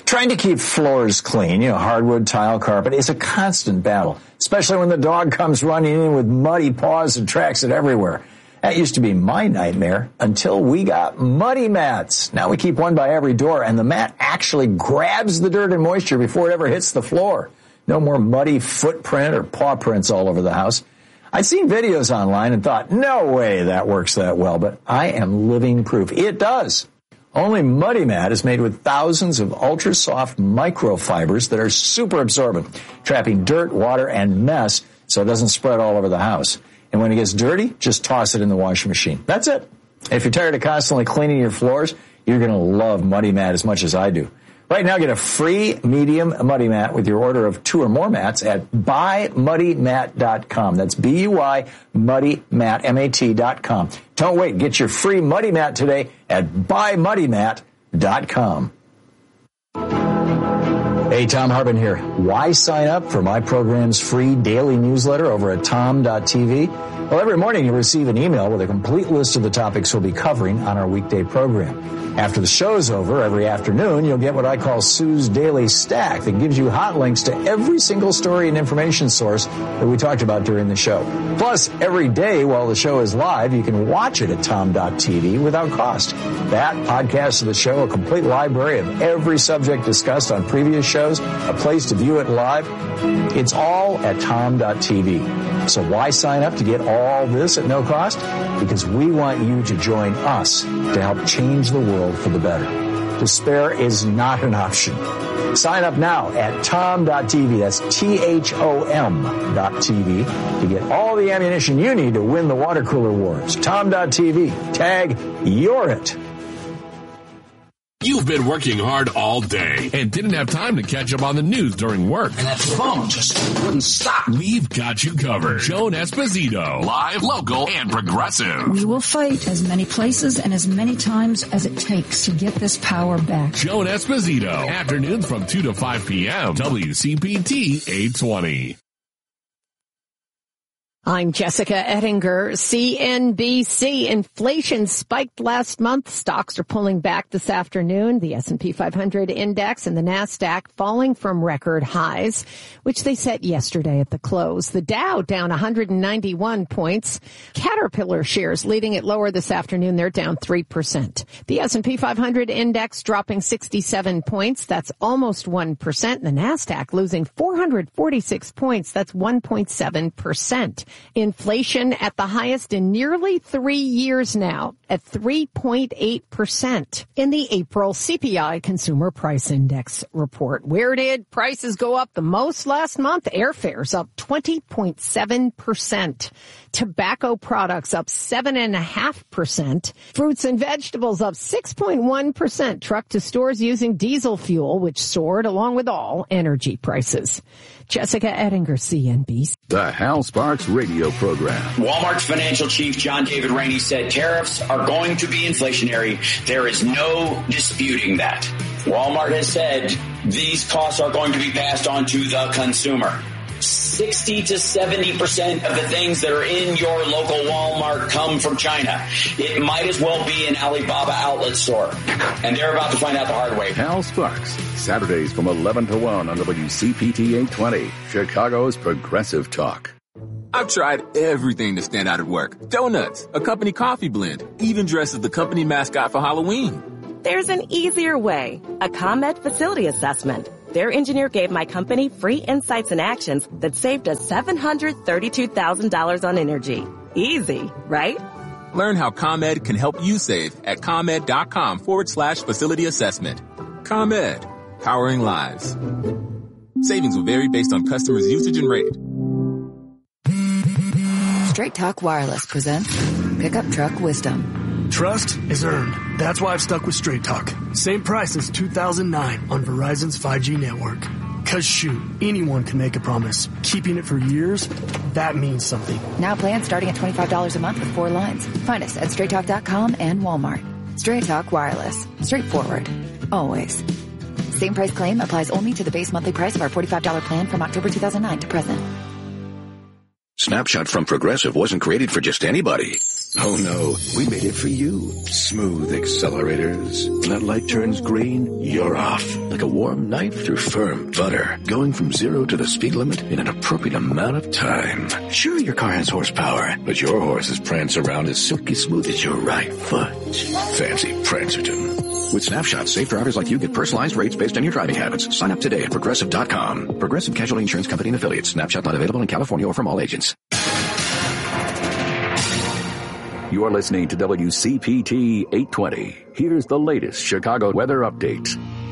Trying to keep floors clean, hardwood, tile, carpet, is a constant battle, especially when the dog comes running in with muddy paws and tracks it everywhere. That used to be my nightmare until we got muddy mats. Now we keep one by every door, and the mat actually grabs the dirt and moisture before it ever hits the floor. No more muddy footprint or paw prints all over the house. I'd seen videos online and thought, no way that works that well, but I am living proof. It does. Only Muddy Mat is made with thousands of ultra-soft microfibers that are super absorbent, trapping dirt, water, and mess so it doesn't spread all over the house. And when it gets dirty, just toss it in the washing machine. That's it. If you're tired of constantly cleaning your floors, you're going to love Muddy Mat as much as I do. Right now, get a free medium Muddy Mat with your order of 2 or more mats at buymuddymat.com. That's B-U-Y, Muddymat, M-A-T.com. Don't wait. Get your free Muddy Mat today at buymuddymat.com. Hey, Tom Harbin here. Why sign up for my program's free daily newsletter over at tom.tv? Well, every morning you'll receive an email with a complete list of the topics we'll be covering on our weekday program. After the show's over, every afternoon, you'll get what I call Sue's Daily Stack that gives you hot links to every single story and information source that we talked about during the show. Plus, every day while the show is live, you can watch it at tom.tv without cost. That podcast of the show, a complete library of every subject discussed on previous shows, a place to view it live. It's all at tom.tv. So why sign up to get all this at no cost? Because we want you to join us to help change the world for the better. Despair is not an option. Sign up now at tom.tv. That's THOM.tv to get all the ammunition you need to win the water cooler wars. Tom.tv. Tag You're It. You've been working hard all day and didn't have time to catch up on the news during work. And that phone just wouldn't stop. We've got you covered. Joan Esposito. Live, local, and progressive. We will fight as many places and as many times as it takes to get this power back. Joan Esposito. Afternoons from 2 to 5 p.m. WCPT 820. I'm Jessica Ettinger, CNBC. Inflation spiked last month. Stocks are pulling back this afternoon. The S&P 500 index and the NASDAQ falling from record highs, which they set yesterday at the close. The Dow down 191 points. Caterpillar shares leading it lower this afternoon. They're down 3%. The S&P 500 index dropping 67 points. That's almost 1%. The NASDAQ losing 446 points. That's 1.7%. Inflation at the highest in nearly 3 years now at 3.8% in the April CPI Consumer Price Index report. Where did prices go up the most last month? Airfares up 20.7%. Tobacco products up 7.5%. Fruits and vegetables up 6.1%. Truck to stores using diesel fuel, which soared along with all energy prices. Jessica Ettinger, CNBC. The Hal Sparks radio program. Walmart's financial chief, John David Rainey, said tariffs are going to be inflationary. There is no disputing that. Walmart has said these costs are going to be passed on to the consumer. 60 to 70% of the things that are in your local Walmart come from China. It might as well be an Alibaba outlet store. And they're about to find out the hard way. Hal Sparks, Saturdays from 11 to 1 on WCPT 820, Chicago's Progressive Talk. I've tried everything to stand out at work. Donuts, a company coffee blend, even dressed as the company mascot for Halloween. There's an easier way, a ComEd facility assessment. Their engineer gave my company free insights and actions that saved us $732,000 on energy. Easy, right? Learn how ComEd can help you save at ComEd.com/facility assessment. ComEd, powering lives. Savings will vary based on customers' usage and rate. Straight Talk Wireless presents Pickup Truck Wisdom. Trust is earned. That's why I've stuck with Straight Talk. Same price as 2009 on Verizon's 5G network. Cause shoot, anyone can make a promise. Keeping it for years, that means something. Now plans starting at $25 a month with 4 lines. Find us at StraightTalk.com and Walmart. Straight Talk Wireless. Straightforward. Always. Same price claim applies only to the base monthly price of our $45 plan from October 2009 to present. Snapshot from Progressive wasn't created for just anybody. Oh no, we made it for you. Smooth accelerators. When that light turns green, you're off. Like a warm knife through firm butter. Going from 0 to the speed limit in an appropriate amount of time. Sure, your car has horsepower, but your horses prance around as silky smooth as your right foot. Fancy Prancerton. With Snapshot, safe drivers like you get personalized rates based on your driving habits. Sign up today at Progressive.com. Progressive Casualty Insurance Company and Affiliates. Snapshot not available in California or from all agents. You are listening to WCPT 820. Here's the latest Chicago weather update.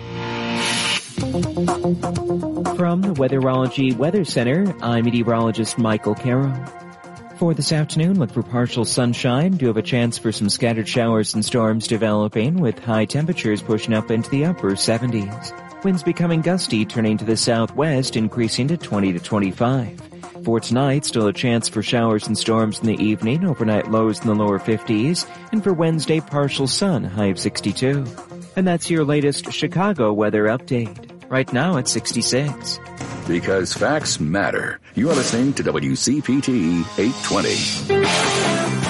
From the Weatherology Weather Center, I'm meteorologist Michael Carroll. For this afternoon, look for partial sunshine. Do have a chance for some scattered showers and storms developing, with high temperatures pushing up into the upper 70s. Winds becoming gusty, turning to the southwest, increasing to 20 to 25. For tonight, still a chance for showers and storms in the evening, overnight lows in the lower 50s, and for Wednesday, partial sun, high of 62. And that's your latest Chicago weather update. Right now, it's 66. Because facts matter. You are listening to WCPT 820.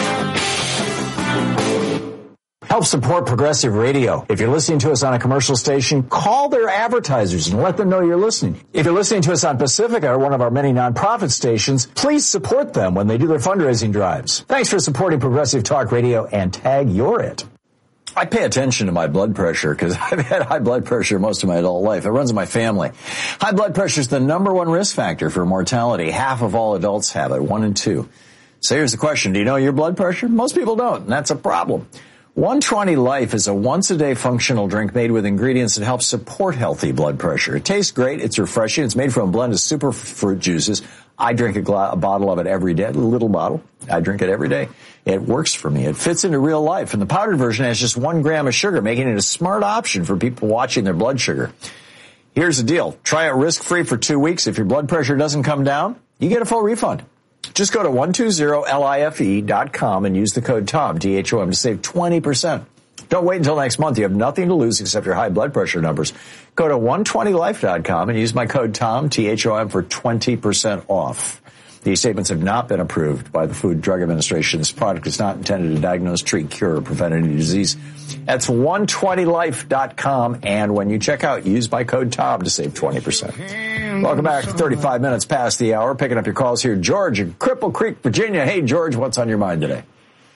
Help support Progressive Radio. If you're listening to us on a commercial station, call their advertisers and let them know you're listening. If you're listening to us on Pacifica or one of our many nonprofit stations, please support them when they do their fundraising drives. Thanks for supporting Progressive Talk Radio, and tag you're it. I pay attention to my blood pressure because I've had high blood pressure most of my adult life. It runs in my family. High blood pressure is the number one risk factor for mortality. Half of all adults have it, 1 in 2. So here's the question. Do you know your blood pressure? Most people don't, and that's a problem. 120 Life is a once-a-day functional drink made with ingredients that help support healthy blood pressure. It tastes great. It's refreshing. It's made from a blend of super fruit juices. I drink a bottle of it every day, a little bottle. I drink it every day. It works for me. It fits into real life. And the powdered version has just 1 gram of sugar, making it a smart option for people watching their blood sugar. Here's the deal. Try it risk-free for 2 weeks. If your blood pressure doesn't come down, you get a full refund. Just go to 120life.com and use the code TOM, THOM, to save 20%. Don't wait until next month. You have nothing to lose except your high blood pressure numbers. Go to 120life.com and use my code TOM, THOM, for 20% off. These statements have not been approved by the Food and Drug Administration. This product is not intended to diagnose, treat, cure, or prevent any disease. That's 120life.com, and when you check out, use my code TOM to save 20%. Welcome back. 35 minutes past the hour. Picking up your calls here. George in Cripple Creek, Virginia. Hey, George, what's on your mind today?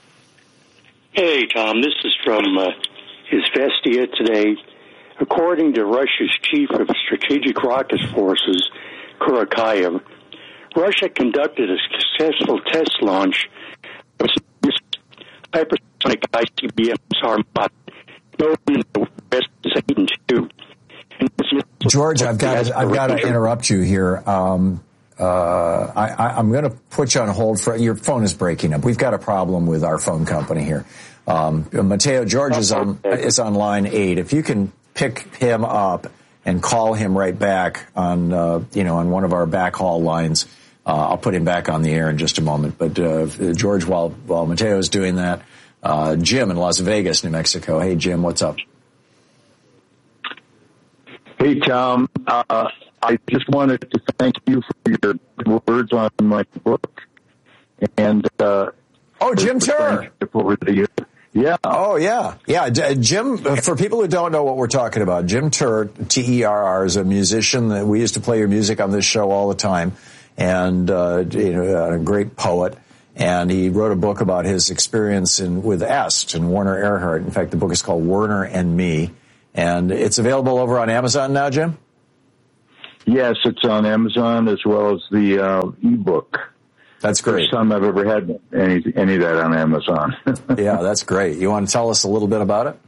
Hey, Tom. This is from Izvestia today. According to Russia's chief of strategic rocket forces, Kurakayev, Russia conducted a successful test launch of hypersonic ICBM Sarmat, known in the West as Satan II. George, I've got to interrupt you here. I'm going to put you on hold for your phone is breaking up. We've got a problem with our phone company here. Mateo, George is on line 8. If you can pick him up and call him right back on on one of our backhaul lines, I'll put him back on the air in just a moment. But George, while Mateo is doing that, Jim in Las Vegas, New Mexico. Hey, Jim, what's up? Hey, Tom. I just wanted to thank you for your words on my book. And Jim Turr. Over the years. Yeah. Oh, yeah. Yeah, Jim, for people who don't know what we're talking about, Jim Turr, T-E-R-R, is a musician that we used to play your music on this show all the time, and a great poet. And he wrote a book about his experience with Est and Werner Erhard. In fact, the book is called Werner and Me. And it's available over on Amazon now, Jim? Yes, it's on Amazon as well as the ebook. That's great. First time I've ever had any of that on Amazon. Yeah, that's great. You want to tell us a little bit about it?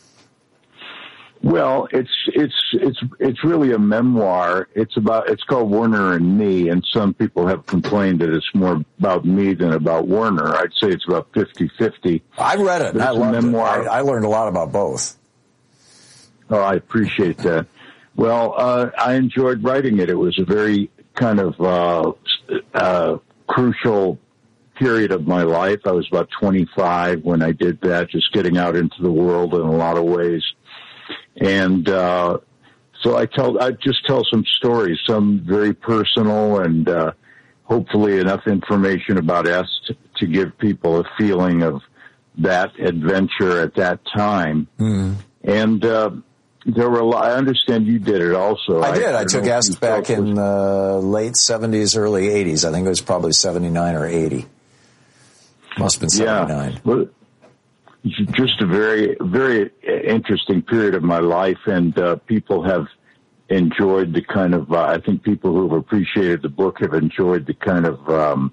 Well, it's really a memoir. It's called Werner and Me, and some people have complained that it's more about me than about Werner. I'd say it's about 50-50. I read it. I loved it. I learned a lot about both. Oh, I appreciate that. Well, I enjoyed writing it. It was a very kind of crucial period of my life. I was about 25 when I did that, just getting out into the world in a lot of ways. And so I just tell some stories, some very personal and hopefully enough information about EST to give people a feeling of that adventure at that time. And there were a lot. I understand you did it also. I did. I took EST back in the late 70s, early 80s. I think it was probably 79 or 80. Must have been 79. Yeah. Well, just a very, very interesting period of my life, and people have enjoyed the kind of, I think people who have appreciated the book have enjoyed the kind of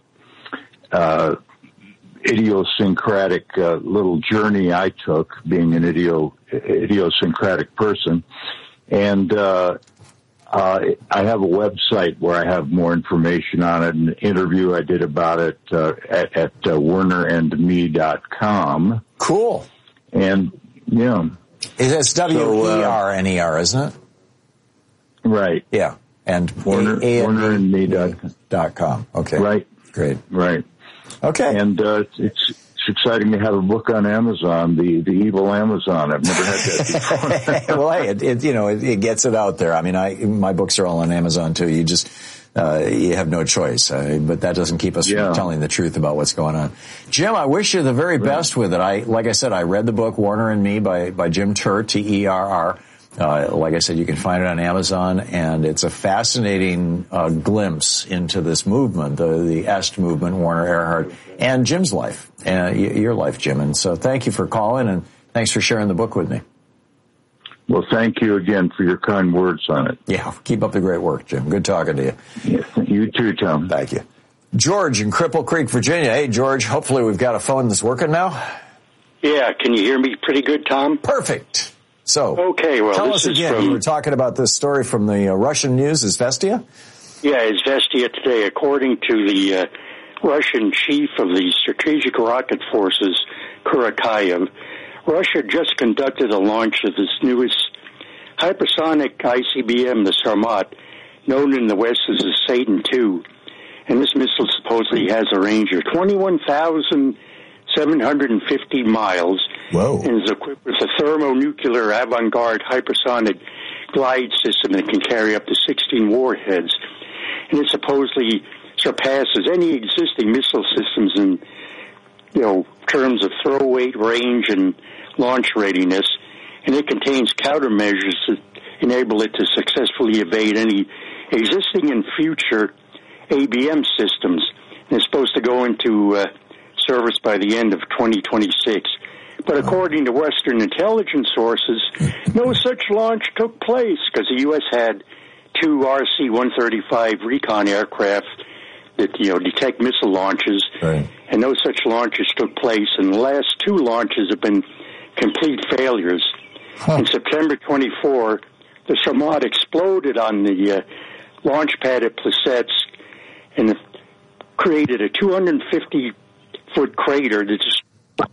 idiosyncratic little journey I took, being an idiosyncratic person. And I have a website where I have more information on it, an interview I did about it at wernerandme.com. Cool. And, yeah. It's WERNER, isn't it? Right. Yeah. And wernerandme.com. Okay. Right. Great. Right. Okay. And it's exciting to have a book on Amazon, the evil Amazon. I've never had that before. Well, hey, it gets it out there. I mean, my books are all on Amazon too. You just, you have no choice. But that doesn't keep us from telling the truth about what's going on. Jim, I wish you the very best with it. Like I said, I read the book Werner and Me by Jim Terr, Terr. Like I said, you can find it on Amazon, and it's a fascinating glimpse into this movement, the EST movement, Werner Erhard, and Jim's life, your life, Jim. And so thank you for calling, and thanks for sharing the book with me. Well, thank you again for your kind words on it. Yeah, keep up the great work, Jim. Good talking to you. Yeah, you too, Tom. Thank you. George in Cripple Creek, Virginia. Hey, George, hopefully we've got a phone that's working now. Yeah, can you hear me pretty good, Tom? Perfect. So, okay, well, tell us again, you were talking about this story from the Russian news, Izvestia? Yeah, Izvestia today. According to the Russian chief of the Strategic Rocket Forces, Kurakayev, Russia just conducted a launch of this newest hypersonic ICBM, the Sarmat, known in the West as the Satan II. And this missile supposedly has a range of 21,750 miles. Whoa. And is equipped with a thermonuclear avant-garde hypersonic glide system that can carry up to 16 warheads. And it supposedly surpasses any existing missile systems in, terms of throw weight, range, and launch readiness. And it contains countermeasures that enable it to successfully evade any existing and future ABM systems. And it's supposed to go into service by the end of 2026. But according to Western intelligence sources, no such launch took place because the U.S. had two RC-135 recon aircraft that, detect missile launches, right. And no such launches took place. And the last two launches have been complete failures. In September 24, the Sarmat exploded on the launch pad at Plesetsk and created a 250-foot crater that just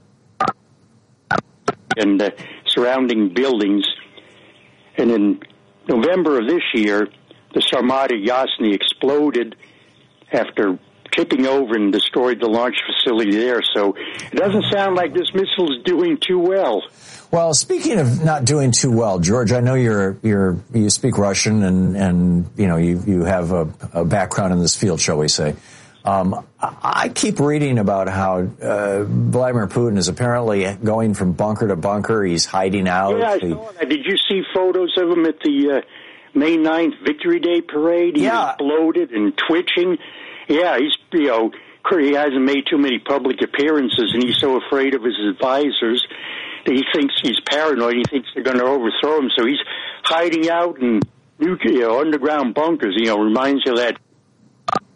and surrounding buildings. And in November of this year, the Sarmat at Yasny exploded after tipping over and destroyed the launch facility there. So it doesn't sound like this missile is doing too well. Well, speaking of not doing too well, George, I know you speak Russian and you have a background in this field, shall we say. I keep reading about how Vladimir Putin is apparently going from bunker to bunker. He's hiding out. Yeah, I saw that. Did you see photos of him at the May 9th Victory Day parade? He was bloated and twitching. Yeah, he hasn't made too many public appearances, and he's so afraid of his advisors that he thinks he's paranoid. He thinks they're going to overthrow him, so he's hiding out in underground bunkers. Reminds you of that